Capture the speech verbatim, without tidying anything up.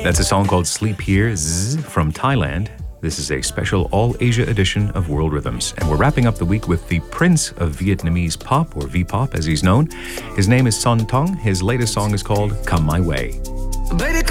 That's a song called Sleep Here Zzz, from Thailand. This is a special all-Asia edition of World Rhythms. And we're wrapping up the week with the prince of Vietnamese pop, or V-pop as he's known. His name is Son Tong. His latest song is called Come My Way.